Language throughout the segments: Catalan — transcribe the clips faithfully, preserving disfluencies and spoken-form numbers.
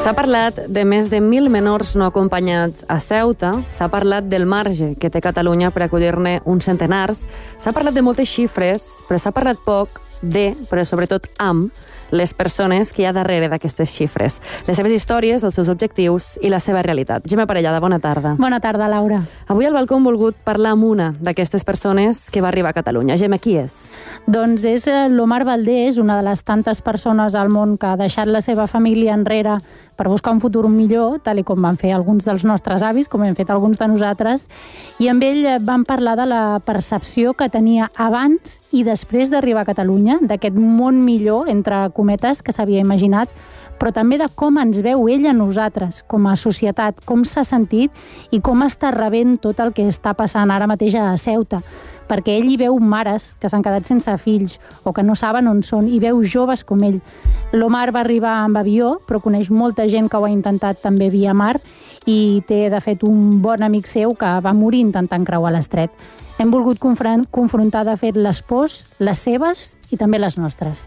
S'ha parlat de més de mil menors no acompanyats a Ceuta, s'ha parlat del marge que té Catalunya per acollir-ne uns centenars, s'ha parlat de moltes xifres, però s'ha parlat poc de, però sobretot amb, les persones que hi ha darrere d'aquestes xifres, les seves històries, els seus objectius i la seva realitat. Gemma Parellada, bona tarda. Bona tarda, Laura. Avui al balcó hem volgut parlar amb una d'aquestes persones que va arribar a Catalunya. Gemma, qui és? Doncs és l'Omar Valdés, una de les tantes persones al món que ha deixat la seva família enrere per buscar un futur millor, tal i com van fer alguns dels nostres avis, com hem fet alguns de nosaltres, i amb ell vam parlar de la percepció que tenia abans i després d'arribar a Catalunya, d'aquest món millor, entre cometes, que s'havia imaginat, però també de com ens veu ell a nosaltres, com a societat, com s'ha sentit i com està rebent tot el que està passant ara mateix a Ceuta, perquè ell hi veu mares que s'han quedat sense fills o que no saben on són, i veu joves com ell. L'Omar va arribar amb avió, però coneix molta gent que ho ha intentat també via mar, i té, de fet, un bon amic seu que va morir intentant creuar l'estret. Hem volgut confrontar, de fet, les pors, les seves i també les nostres.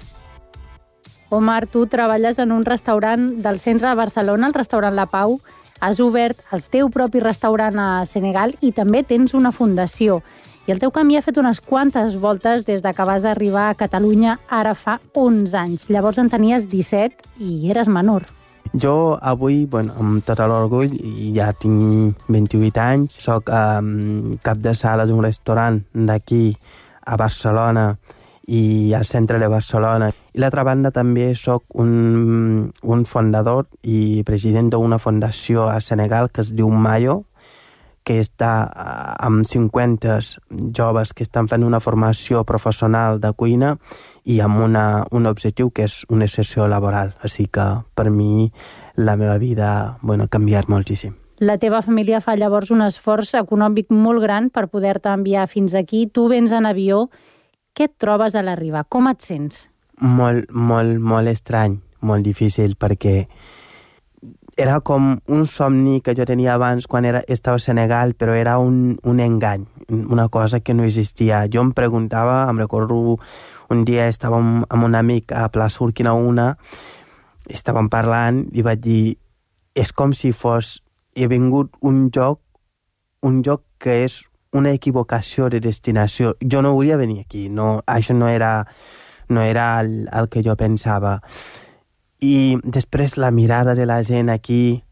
Omar, tu treballes en un restaurant del centre de Barcelona, el restaurant La Pau. Has obert el teu propi restaurant a Senegal i també tens una fundació. I el teu camí ha fet unes quantes voltes des de que vas arribar a Catalunya ara fa onze anys. Llavors en tenies disset i eres menor. Jo avui, bueno, amb tot l'orgull, ja tinc vint-i-vuit anys, soc um, cap de sala d'un restaurant d'aquí a Barcelona i al centre de Barcelona. I l'altra banda també soc un, un fundador i president d'una fundació a Senegal que es diu Mayo, que està amb cinquanta joves que estan fent una formació professional de cuina i amb una, un objectiu que és una sessió laboral. Així que per mi la meva vida bueno, ha canviat moltíssim. La teva família fa llavors un esforç econòmic molt gran per poder-te enviar fins aquí. Tu vens en avió. Què et trobes a l'arribar? Com et sents? Molt, molt, molt estrany, molt difícil, perquè era com un somni que jo tenia abans quan era, estava a Senegal, però era un, un engany, una cosa que no existia. Jo em preguntava, em recordo un dia estàvem amb un amic a Plaça Urquinaona, estàvem parlant i vaig dir, és com si fos, he vingut un lloc, un lloc que és una equivocació de destinació. Jo no volia venir aquí, no, això no era, no era el, el que jo pensava. I després la mirada de la gent aquí,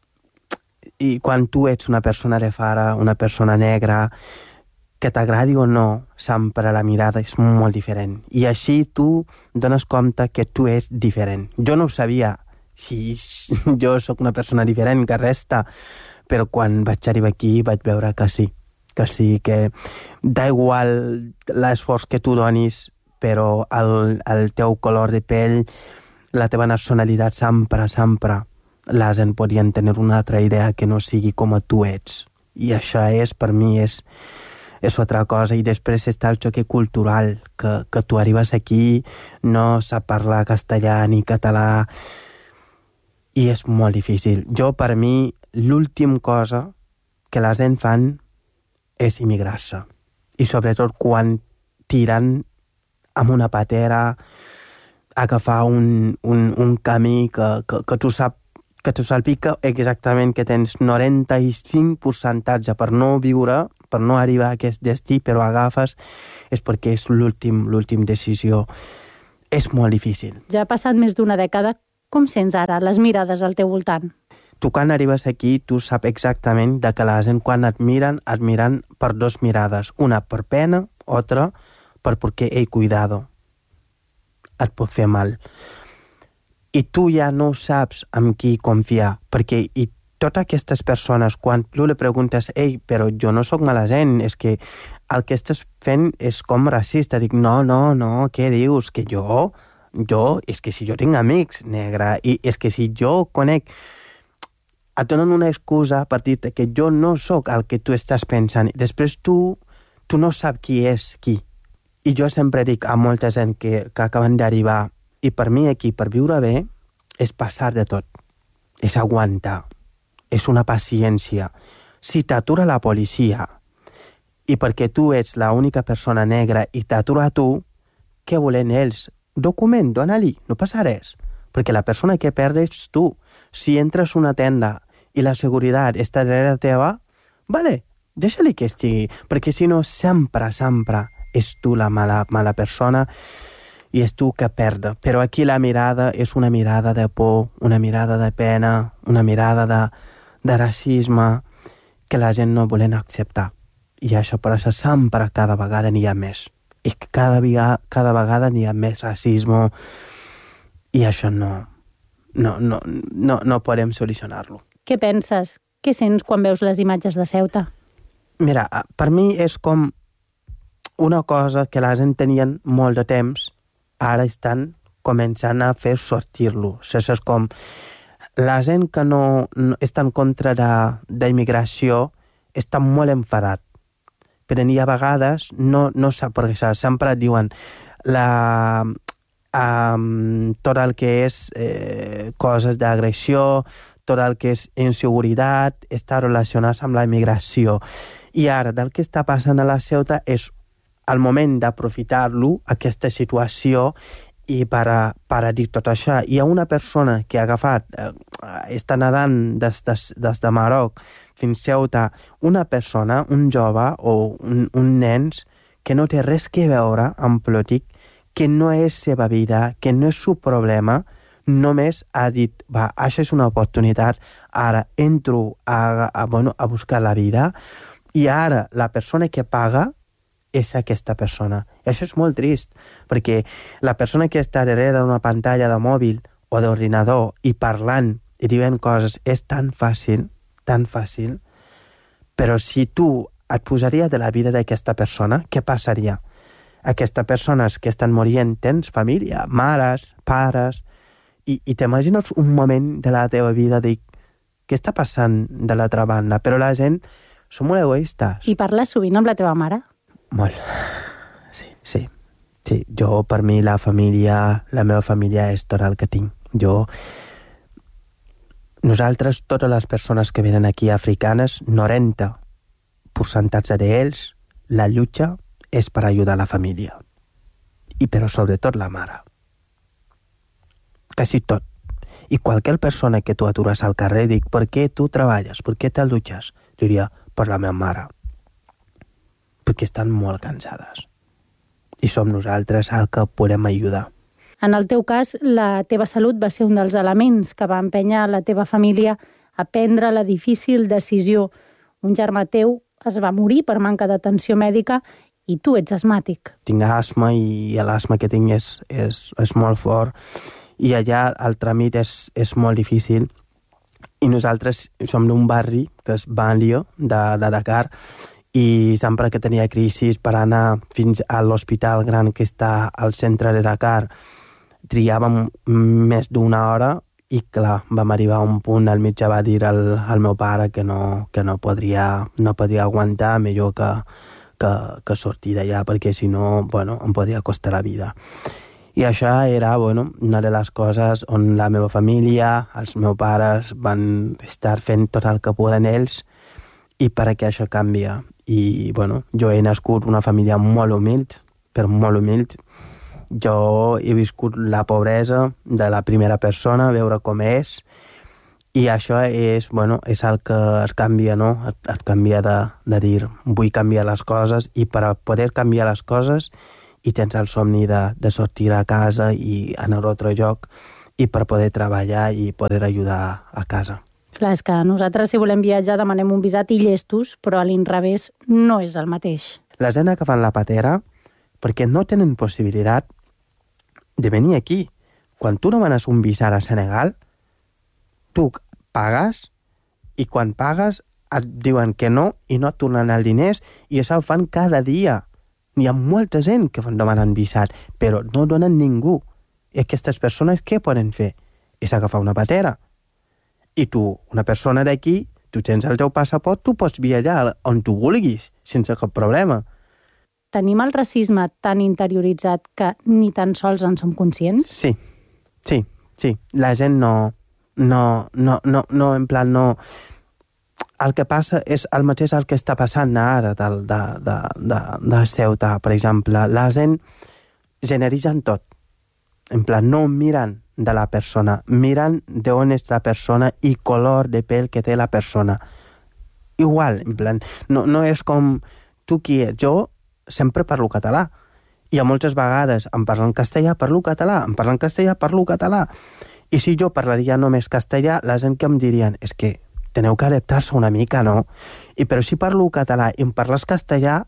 i quan tu ets una persona de fora, una persona negra, que t'agradi o no, sempre la mirada és molt diferent. I així tu dones compte que tu ets diferent. Jo no ho sabia, si jo sóc una persona diferent que resta, però quan vaig arribar aquí vaig veure que sí, que sí, que da igual l'esforç que tu donis, però el, el teu color de pell, la teva nacionalitat sempre, sempre, la gent podien tenir una altra idea que no sigui com tu ets. I això és, per mi, és, és altra cosa. I després està el xoc cultural, que, que tu arribes aquí, no sap parlar castellà ni català, i és molt difícil. Jo, per mi, l'últim cosa que la gent fan és immigrar-se. I sobretot quan tiren amb una patera, agafar un, un, un camí que, que, que tu sap que tu salpica exactament que tens noranta-cinc percentatge per no viure, per no arribar a aquest destí, però agafes, és perquè és l'últim, l'últim decisió. És molt difícil. Ja ha passat més d'una dècada. Com sents ara les mirades al teu voltant? Tu quan arribes aquí, tu saps exactament de que la gent quan et miren, et miren per dos mirades. Una per pena, altra per perquè, ei, cuidado, et pot fer mal. I tu ja no saps amb qui confiar, perquè i totes aquestes persones, quan tu li preguntes, ei, però jo no sóc mala gent, és que el que estàs fent és com racista. Dic, no, no, no, què dius? Que jo, jo, és que si jo tinc amics negre, i és que si jo conec, et donen una excusa per dir-te que jo no sóc el que tu estàs pensant. Després tu, tu no saps qui és qui. I jo sempre dic a molta gent que, que acaben d'arribar, i per mi aquí, per viure bé, és passar de tot. És aguantar. És una paciència. Si t'atura la policia, i perquè tu ets l'única persona negra i t'atura a tu, què volen ells? Document, dona-li, no passa res. Perquè la persona que perd ets tu. Si entres a una tenda i la seguretat està darrere teva, vale, deixa-li que estigui, perquè si no, sempre, sempre és tu la mala, mala persona i és tu que perda. Però aquí la mirada és una mirada de por, una mirada de pena, una mirada de, de racisme que la gent no volen acceptar. I això per això sempre, cada vegada n'hi ha més. I cada, vegada, cada vegada n'hi ha més racisme i això no, no, no, no, no podem solucionar-lo. Què penses? Què sents quan veus les imatges de Ceuta? Mira, per mi és com una cosa que la gent tenien molt de temps, ara estan començant a fer sortir-lo. Això és com la gent que no, no està en contra d'immigració està molt enfadat. Però n'hi ha vegades, no, no sap, perquè sempre diuen la, um, tot el que és eh, coses d'agressió, tot el que és inseguretat, està relacionat amb la immigració. I ara, del que està passant a la Ceuta és el moment d'aprofitar-lo, aquesta situació, i per a, per a dir tot això. Hi ha una persona que ha agafat, eh, està nedant des, des, des de Marroc fins a Ceuta, una persona, un jove o un, un nens que no té res que veure amb polític, que no és seva vida, que no és su problema, només ha dit, va, això és una oportunitat, ara entro a, a, bueno, a buscar la vida, i ara la persona que paga és aquesta persona. I això és molt trist, perquè la persona que està darrere d'una pantalla de mòbil o d'ordinador i parlant i dient coses és tan fàcil, tan fàcil, però si tu et posaries de la vida d'aquesta persona, què passaria? Aquestes persones que estan morint, tens família, mares, pares, i, i t'imagines un moment de la teva vida de què està passant de l'altra banda, però la gent són molt egoistes. I parles sovint amb la teva mare? Molt. Sí, sí. Sí, jo, per mi, la família, la meva família és tot el que tinc. Jo, nosaltres, totes les persones que venen aquí africanes, noranta percentatge d'ells, la lluita és per ajudar la família. I però sobretot la mare. Quasi tot. I qualsevol persona que tu atures al carrer dic, per què tu treballes? Per què te luches? Diria, per la meva mare. Perquè estan molt cansades. I som nosaltres el que podem ajudar. En el teu cas, la teva salut va ser un dels elements que va empènyer la teva família a prendre la difícil decisió. Un germà teu es va morir per manca d'atenció mèdica i tu ets asmàtic. Tinc asma i l'asma que tinc és, és, és molt fort i allà el tràmit és, és molt difícil. I nosaltres som d'un barri que és Banlieue de, de Dakar i sempre que tenia crisis per anar fins a l'hospital gran que està al centre de Dakar triàvem més d'una hora i clar, vam arribar a un punt, el metge va dir al, al meu pare que no, que no podria, no podia aguantar, millor que, que, que sortir d'allà perquè si no, bueno, em podia costar la vida. I això era, bueno, una de les coses on la meva família, els meus pares van estar fent tot el que poden ells i perquè això canvia. I, bueno, jo he nascut una família molt humil, però molt humil. Jo he viscut la pobresa de la primera persona, veure com és, i això és, bueno, és el que es canvia, no? Et, et canvia de, de dir, vull canviar les coses, i per a poder canviar les coses i tens el somni de, de sortir a casa i anar a un altre lloc, i per poder treballar i poder ajudar a casa. Clar, és que nosaltres, si volem viatjar, demanem un visat i llestos, però a l'inrevés no és el mateix. La gent que fan la patera, perquè no tenen possibilitat de venir aquí. Quan tu demanes un visat a Senegal, tu pagues i quan pagues et diuen que no i no et tornen els diners i això ho fan cada dia. Hi ha molta gent que demanen visat, però no donen ningú. I aquestes persones què poden fer? És agafar una patera. I tu, una persona d'aquí, tu tens el teu passaport, tu pots viatjar on tu vulguis, sense cap problema. Tenim el racisme tan interioritzat que ni tan sols en som conscients? Sí, sí, sí. La gent no, no, no, no, no, en plan, no... El que passa és el mateix el que està passant ara de, de, de, de, de Ceuta, per exemple. La gent generalitza tot. En plan, no miren de la persona, miren d'on és la persona i color de pell que té la persona. Igual, en plan, no, no és com tu qui ets. Jo sempre parlo català. I a moltes vegades em parlen castellà, parlo català, em parlen castellà, parlo català. I si jo parlaria només castellà, la gent que em dirien és que teniu que adaptar-se una mica, no? I però si parlo català i em parles castellà,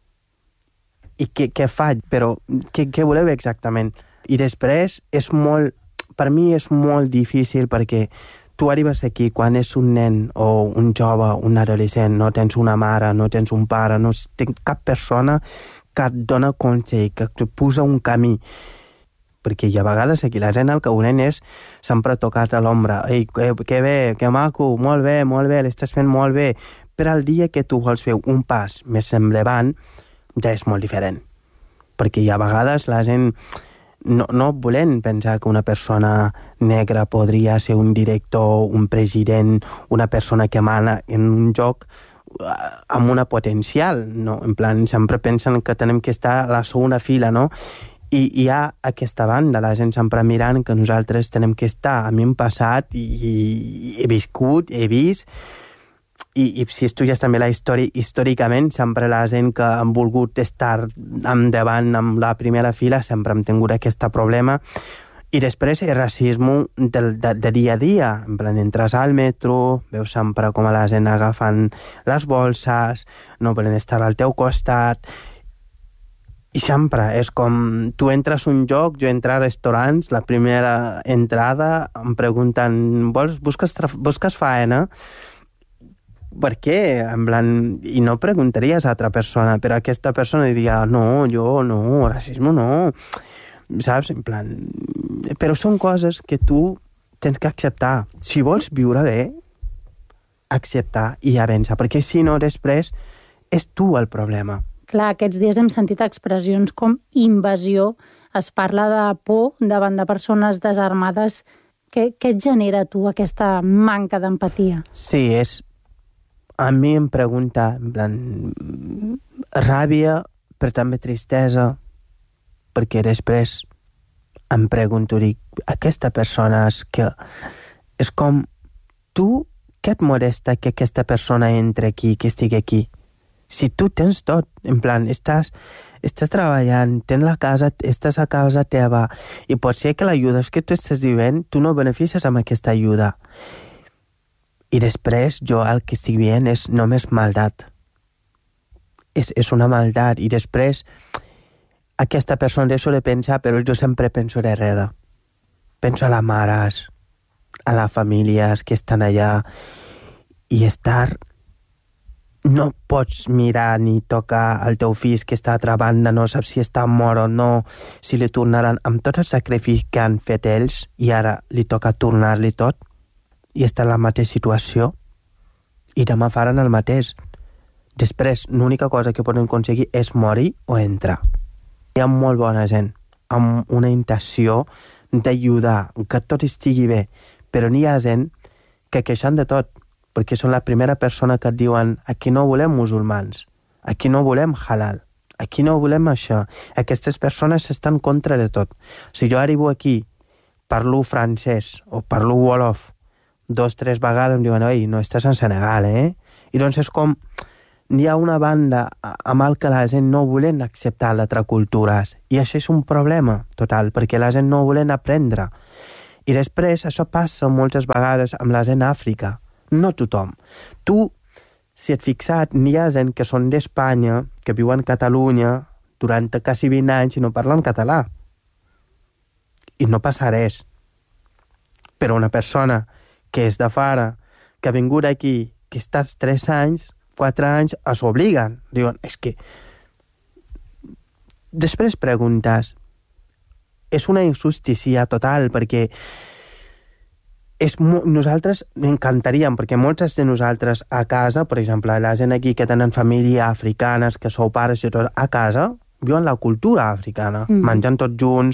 i què, què faig? Però què, què voleu exactament? I després és molt... Per mi és molt difícil perquè tu arribes aquí quan és un nen o un jove, un adolescent, no tens una mare, no tens un pare, no tens cap persona que et dona consell, que et posa un camí. Perquè hi ha vegades aquí la gent el que volem és sempre tocat a l'ombra. Ei, que, que bé, que maco, molt bé, molt bé, l'estàs fent molt bé. Però el dia que tu vols fer un pas més semblevant, ja és molt diferent. Perquè hi ha vegades la gent... No, no volem pensar que una persona negra podria ser un director, un president, una persona que mana en un joc amb una potencial, no? En plan, sempre pensen que tenem que estar a la segona fila, no? I hi ha aquesta banda, la gent sempre mirant que nosaltres tenem que estar. A mi em passat i, i he viscut, he vist, i, i si estudies també la història, històricament, sempre la gent que han volgut estar endavant amb la primera fila sempre hem tingut aquest problema. I després el racisme de, de, de dia a dia. En plan, entres al metro, veus sempre com a la gent agafen les bolses, no volen estar al teu costat. I sempre és com... Tu entres a un lloc, jo entro a restaurants, la primera entrada em pregunten, vols, busques, busques faena? Per què? En plan, i no preguntaries a altra persona, però aquesta persona diria, no, jo no, racisme no, saps? En plan... Però són coses que tu tens que acceptar. Si vols viure bé, acceptar i avançar, perquè si no, després és tu el problema. Clar, aquests dies hem sentit expressions com invasió, es parla de por davant de persones desarmades. Què, què et genera tu aquesta manca d'empatia? Sí, és... A mi em pregunta, en plan, ràbia, però també tristesa, perquè després em pregunto, dic, aquesta persona és que... És com, tu, què et molesta que aquesta persona entre aquí, que estigui aquí? Si tu tens tot, en plan, estàs, estàs treballant, tens la casa, estàs a casa teva, i pot ser que l'ajuda que tu estàs vivint, tu no beneficies amb aquesta ajuda. I després jo el que estic veient és només maldat. És, és una maldat. I després aquesta persona deixo de pensar, però jo sempre penso darrere. Penso a les mares, a les famílies que estan allà i estar... No pots mirar ni tocar el teu fill que està a altra banda, no saps si està mort o no, si li tornaran amb tot el sacrifici que han fet ells i ara li toca tornar-li tot. I està en la mateixa situació i demà faran el mateix. Després, l'única cosa que poden aconseguir és morir o entrar. Hi ha molt bona gent amb una intenció d'ajudar, que tot estigui bé, però n'hi ha gent que queixen de tot, perquè són la primera persona que et diuen aquí no volem musulmans, aquí no volem halal, aquí no volem això. Aquestes persones estan contra de tot. Si jo arribo aquí, parlo francès o parlo wolof, dos, tres vegades em diuen, oi, no estàs en Senegal, eh? I doncs és com, hi ha una banda amb el que la gent no volen acceptar l'altra cultures, i això és un problema total, perquè la gent no volen aprendre. I després això passa moltes vegades amb la gent d'Àfrica, no tothom. Tu, si et fixat, n'hi ha gent que són d'Espanya, que viuen a Catalunya durant quasi vint anys i no parlen català. I no passa res. Però una persona que és de fora, que ha vingut aquí, que estàs tres anys, quatre anys, es obliguen. Diuen, és que... Després preguntes, és una injustícia total, perquè és mo... nosaltres m'encantaríem, perquè moltes de nosaltres a casa, per exemple, la gent aquí que tenen família africanes, que sou pares i tot, a casa, viuen la cultura africana, mm. menjant tots junts,